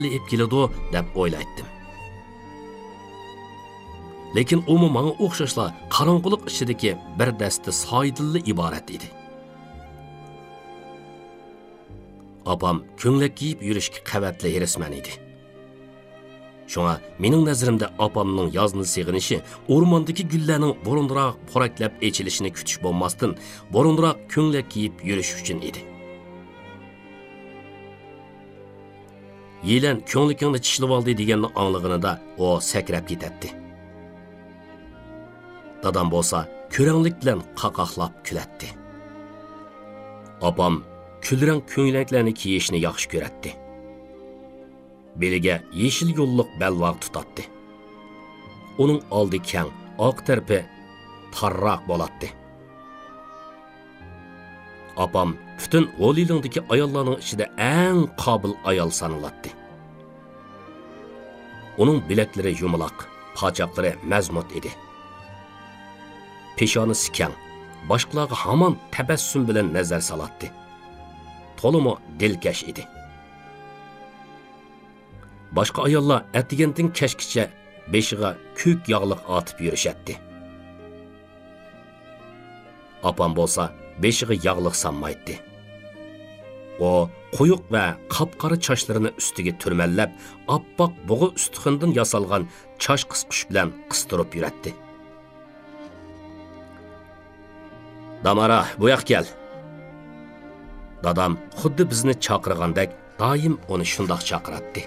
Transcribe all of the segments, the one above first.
ep keladi deb o'ylaydim. Lekin u menga o'xshashla qorong'ulik ichidagi bir dasta soydilli iborat edi. Opam ko'nglik kiyib yurishga qavatli herisman edi. Şuna mening nazarimda opamning yozni seg'inishi o'rmondagi gullarning burunroq poraklab echilishini kutish bo'lmasdan, burunroq ko'nglik kiyib yurish uchun edi. Yelan ko'nglikingni tishlab oldi deganni anglag'inida o sakrab ketadi. Dadam bo'lsa ko'ranglik bilan qaqoqlab kulatdi. Opam kulrang ko'ylaklarni kiyishni yaxshi ko'ratdi. Beliga yeşil yo'lliq belvaq tutatdi. Uning oldi keng, oq tarafı tarroq bo'latdi. Opam bütün o'lilingdagi ayollarning ichida eng qobil ayol sanalatdi. Uning bilaklari yumaloq, pochoqlari mazmut edi. Peshonasi keng, boshqalarga hamon tabassum bilan nazar solatdi. To'limi dilkash edi. Başqa ayollar atigandan kashkicha beshiga ko'k yog'liq otib yurishadi. Opam bo'lsa beshiga yog'liq sanmaydi. O quyuq va qapqara chochlarini ustiga turmallab, oppoq bug'i ustixindan yasalgan choch qisqish bilan qistirib yuradi. Damara, bu yoqqa kel. Dadam xuddi bizni chaqirgandek doim uni shundoq chaqiradi.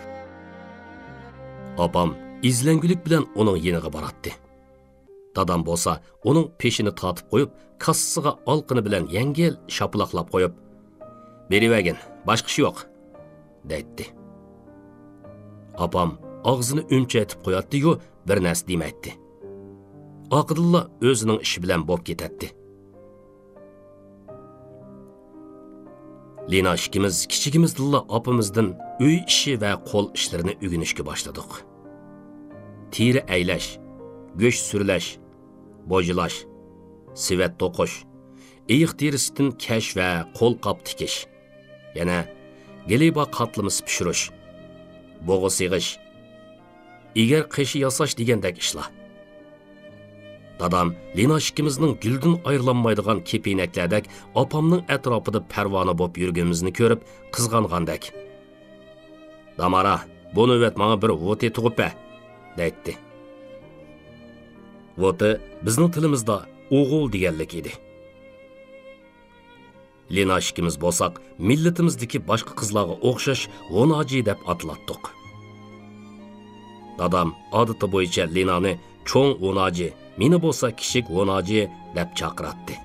Opam izlangulik bilan uning yeniga boradi. Dadam bo'lsa uning peshini tortib qo'yib, kassasiga olqini bilan yengil shaploqlab qo'yib, "Berivagin, boshqa ish yo'q", deydi. Opam og'zini o'mchatib qo'yadi-yu, bir narsa demaydi. Oqidilla o'zining ishi bilan bo'lib ketadi. Lina ikkimiz kichigimizdilla opamizdan uy ishi va qo'l ishlarini o'rganishga boshladik. Teri aylash, go'sht surlash, bo'jilash, sivat to'qish, iyiq terisidan kash va qo'lqop tikish, yana geliba qatlamis pishirish, bo'g'i sig'ish, egar qishi yasash degandek ishlar. Dadam Lina ikkimizning guldan ayrilanmaydigan kepinaklardek opamning atrofida parvona bo'lib yurganimizni ko'rib qizg'angandek. "Damara, bu navbat menga bir voti tug'ib-a", deydi. Voti bizning tilimizda o'g'il deganlik edi. Lina ikkimiz bo'lsak, millatimizdagi boshqa qizlarga o'xshash vonaji deb atlatdik. Dadam odati bo'yicha Linani cho'ng vonaji, meni bo'lsa kichik vonaji deb chaqiratdi.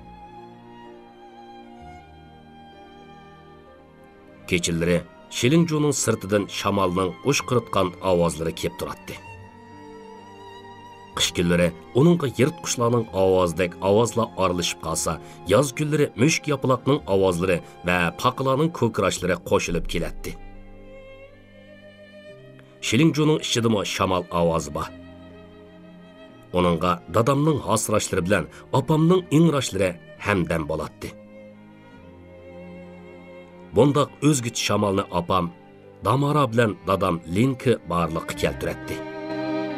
Kechilari Shilinjo'ning sirtidan shamolning o'shqiritgan ovozlari kelib turadi. Qish kunlari uningga yirtqushlarning ovozdek ovozlar aralashib qolsa, yoz kunlari mushk yaproqning ovozlari va paqalarning ko'krashlari qo'shilib keladi. Shilinjo'ning ichidami shamol ovozi bor. Onunğa dadamning hasrashlari bilan opamning ingrashlari hamdam bo'ladi. Bundaq o'zgich shamolni opam Damara bilan dadam Linki barliqqa keltiradi.